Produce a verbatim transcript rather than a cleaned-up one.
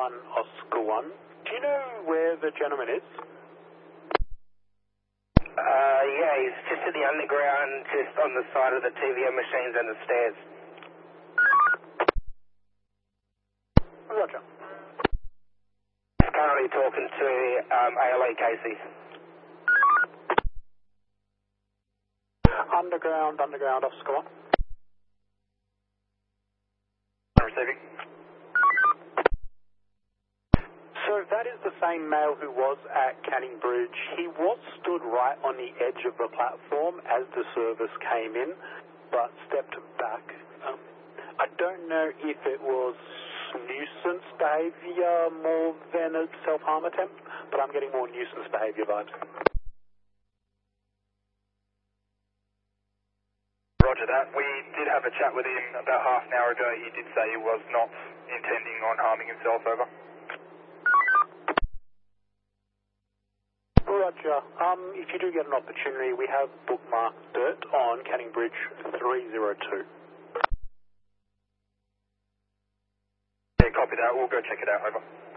one, Oscar one. Do you know where the gentleman is? Uh, yeah, he's just at the underground, just on the side of the T V M machines and the stairs. Roger. He's currently talking to um, A L A Casey. Underground, underground, Oscar one. Receiving. So that is the same male who was at Canning Bridge. He was stood right on the edge of the platform as the service came in, but stepped back. Um, I don't know if it was nuisance behaviour more than a self-harm attempt, but I'm getting more nuisance behaviour vibes. Roger that. We did have a chat with him about half an hour ago. He did say he was not intending on harming himself, over. Roger. Um, if you do get an opportunity, we have bookmarked it on Canning Bridge three oh two. Yeah, copy that. We'll go check it out, over.